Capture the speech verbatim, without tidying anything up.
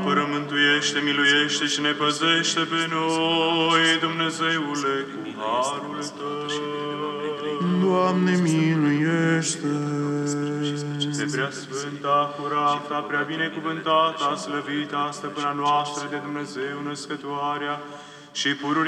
apără, mântuiește, miluiește și ne păzește pe noi, Dumnezeule, cu harul Tău. Doamne, miluiește! De prea sfânta, curata, prea binecuvântata, slăvita, stăpâna noastră de Dumnezeu, născătoarea și pururea